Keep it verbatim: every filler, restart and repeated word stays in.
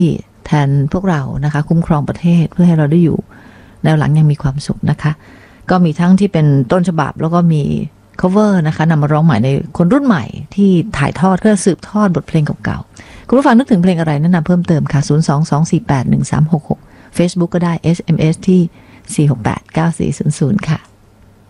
แทนพวกเรานะคะคุ้มครองประเทศเพื่อให้เราได้อยู่แนวหลังยังมีความสุขนะคะก็มีทั้งที่เป็นต้นฉบับแล้วก็มี cover นะคะนำมาร้องใหม่ในคนรุ่นใหม่ที่ถ่ายทอดเพื่อสืบทอดบทเพลงเก่าๆคุณผู้ฟังนึกถึงเพลงอะไรแนะนำเพิ่มเติมค่ะศูนย์ สอง สอง สี่ แปด หนึ่ง สาม หก หก Facebook ก็ได้ เอส เอ็ม เอส ที่ สี่ หก แปด เก้า สี่ ศูนย์ ศูนย์ ค่ะ